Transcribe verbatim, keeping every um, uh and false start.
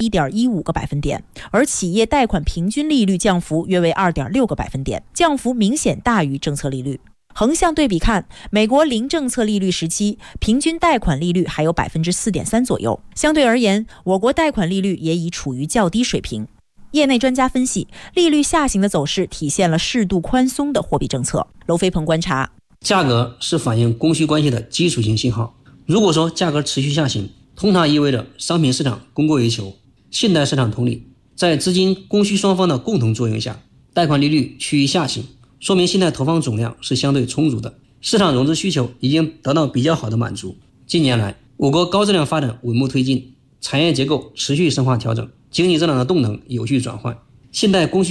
一点一五个百分点，而企业贷款平均利率降幅约为 二点六个百分点，降幅明显大于政策利率。横向对比看，美国零政策利率时期平均贷款利率还有 百分之四点三 左右，相对而言，我国贷款利率也已处于较低水平。业内专家分析，利率下行的走势体现了适度宽松的货币政策。娄飞鹏观察， 价格是反映供需关系的基础性信号，如果说价格持续下行，通常意味着商品市场供过于求。信贷市场同理，在资金供需双方的共同作用下，贷款利率趋于下行，说明信贷投放总量是相对充足的，市场融资需求已经得到比较好的满足。近年来，我国高质量发展稳步推进，产业结构持续深化调整，经济增长的动能有序转换，信贷供需